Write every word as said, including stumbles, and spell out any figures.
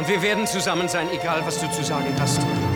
Und wir werden zusammen sein, egal was du zu sagen hast.